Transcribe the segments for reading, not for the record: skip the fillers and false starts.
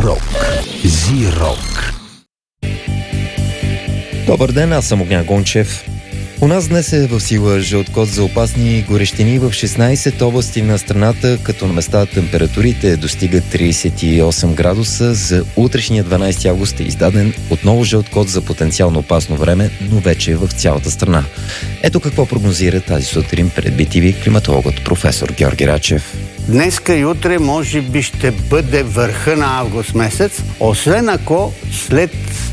Рок. Зи-рок. Добър ден, аз съм Огнян Гончев. У нас днес е в сила жълт код за опасни горещини в 16 области на страната, като на места температурите достигат 38 градуса. За утрешния 12 август е издаден отново жълт код за потенциално опасно време, но вече в цялата страна. Ето какво прогнозира тази сутрин пред BTV климатологът професор Георги Рачев. Днеска и утре може би ще бъде върха на август месец, освен ако след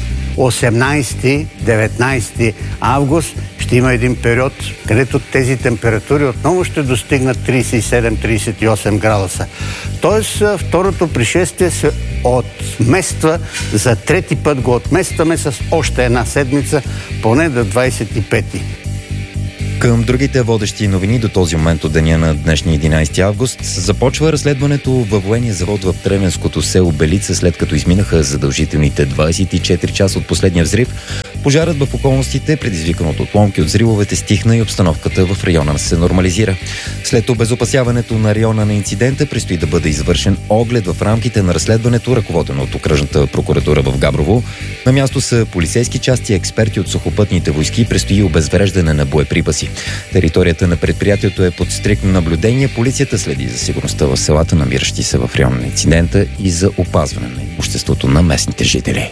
18-19 август ще има един период, където тези температури отново ще достигнат 37-38 градуса. Тоест, второто пришествие се отмества, за трети път го отместваме с още една седмица, поне до 25-ти. Към другите водещи новини до този момент от деня на днешния 11 август започва разследването във военния завод в Тревенското село Белица, след като изминаха задължителните 24 часа от последния взрив. Пожарът в околностите, предизвикан от отломки от взривовете, стихна и обстановката в района се нормализира. След обезопасяването на района на инцидента предстои да бъде извършен оглед в рамките на разследването, ръководено от окръжната прокуратура в Габрово. На място са полицейски части, експерти от сухопътните войски и предстои обезвреждане на боеприпаси. Територията на предприятието е под стриктно наблюдение. Полицията следи за сигурността в селата, намиращи се в района на инцидента, и за опазване на имуществото на местните жители.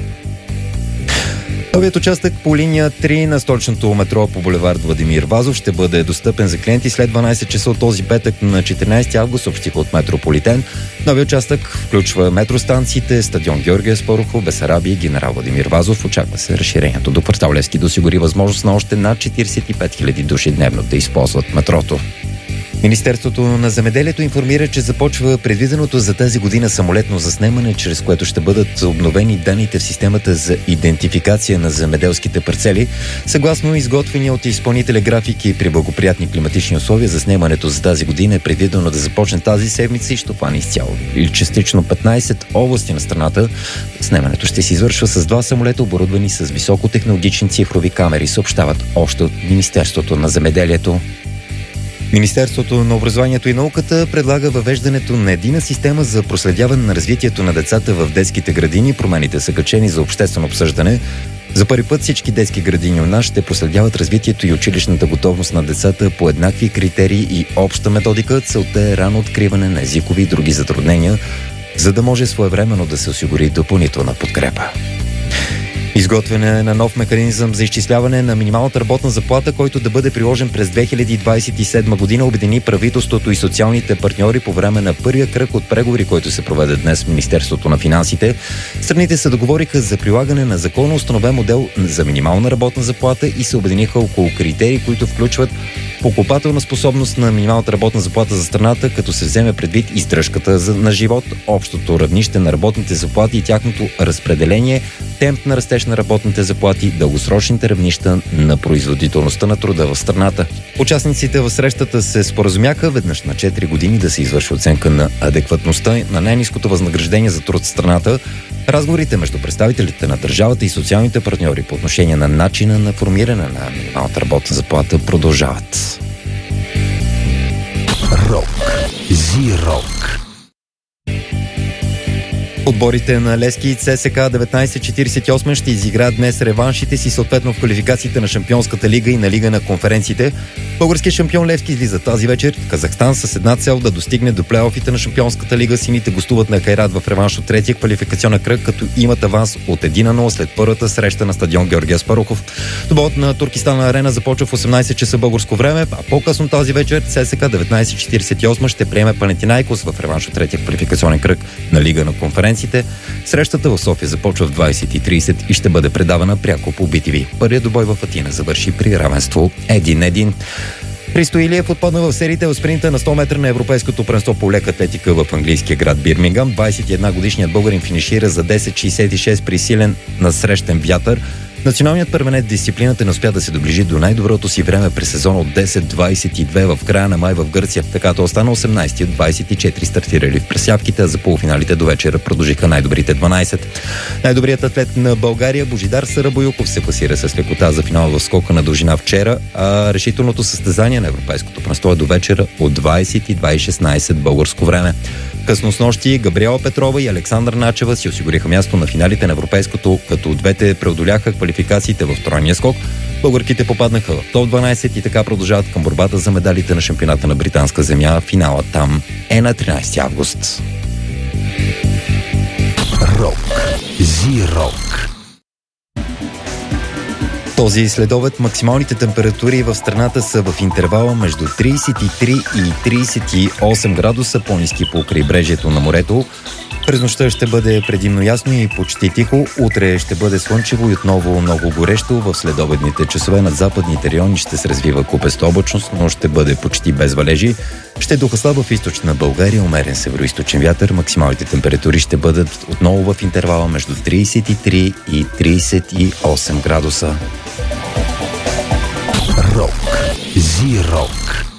Новият участък по линия 3 на столичното метро по булевард Владимир Вазов ще бъде достъпен за клиенти след 12 часа от този петък на 14 август, съобщиха от Метрополитен. Новият участък включва метростанциите, стадион Георгия Спарухов, Бесарабия и Генерал Владимир Вазов. Очаква се разширението до квартал Левски да осигури възможност на още над 45 000 души дневно да използват метрото. Министерството на земеделието информира, че започва предвиденото за тази година самолетно заснемане, чрез което ще бъдат обновени данните в системата за идентификация на земеделските парцели. Съгласно изготвения от изпълнителя графики при благоприятни климатични условия, заснемането за тази година е предвидено да започне тази седмица и ще хване изцяло или частично 15 области на страната. Заснемането ще се извършва с 2 самолета, оборудвани с високотехнологични цифрови камери, съобщават още от Министерството на земеделието. Министерството на образованието и науката предлага въвеждането на единна система за проследяване на развитието на децата в детските градини. Промените са качени за обществено обсъждане. За първи път всички детски градини у нас ще проследяват развитието и училищната готовност на децата по еднакви критерии и обща методика. Целта е рано откриване на езикови и други затруднения, за да може своевременно да се осигури допълнителна подкрепа. Изготвяне на нов механизъм за изчисляване на минималната работна заплата, който да бъде приложен през 2027 година, обедини правителството и социалните партньори по време на първия кръг от преговори, който се проведе днес в Министерството на финансите. Страните се договориха за прилагане на законно установен модел за минимална работна заплата и се обединиха около критерии, които включват покупателна способност на минималната работна заплата за страната, като се вземе предвид издръжката на живот, общото равнище на работните заплати и тяхното разпределение, темп на растеж на работните заплати, дългосрочните равнища на производителността на труда в страната. Участниците в срещата се споразумяха веднъж на 4 години да се извърши оценка на адекватността на най-ниското възнаграждение за труд в страната. Разговорите между представителите на държавата и социалните партньори по отношение на начина на формиране на минималната работна заплата продължават. Рок. Зи-рок. Отборите на Левски и ЦСКА 1948 ще изиграят днес реваншите си, съответно в квалификациите на Шампионската лига и на Лига на конференциите. Българският шампион Левски излиза тази вечер в Казахстан с една цел да достигне до плейофите на Шампионската лига. Сините гостуват на Кайрат в реванш от третия квалификационен кръг, като имат аванс от 1-0 след първата среща на стадион Георгия Спарухов. Добот на Туркистан арена започва в 18 часа българско време, а по-късно тази вечер ЦСКА 1948 ще приеме Панатинайкос в реванш от третия квалификационен кръг на Лига на конференциите. Срещата в София започва в 20:30 и ще бъде предавана пряко по BTV. Първият добой в Атина завърши при равенство 1-1. Христо Илиев отпадна в сериите в спринта на 100 метра на Европейското първенство по лека атлетика в английския град Бирмингам. 21-годишният българин финишира за 10:66 при силен насрещен вятър. Националният първенец в дисциплината не успя да се доближи до най-доброто си време през сезона от 10-22 в края на май в Гърция. Такато остана 18 от 24 стартирали в пресявките, а за полуфиналите до вечера продължиха най-добрите 12. Най-добрият атлет на България Божидар Сарабоюков се класира с лекота за финал в скока на дължина вчера, а решителното състезание на европейското първенство е до вечера от 22:16 българско време. Късно снощи Габриела Петрова и Александър Начева си осигуриха място на финалите на европейското, като двете преодоляха квалификациите в тройния скок. Българките попаднаха в топ 12 и така продължават към борбата за медалите на шампионата на британска земя. Финалът там е на 13 август. Рок. Зи-рок. Този следобед максималните температури в страната са в интервала между 33 и 38 градуса, по-ниски по крайбрежието на морето. През нощта ще бъде предимно ясно и почти тихо. Утре ще бъде слънчево и отново много горещо. В следобедните часове над западните райони ще се развива купеста облачност, но ще бъде почти без валежи. Ще духа слабо в източна България, умерен североизточен вятър. Максималните температури ще бъдат отново в интервала между 33 и 38 градуса. Рок. Зи-рок.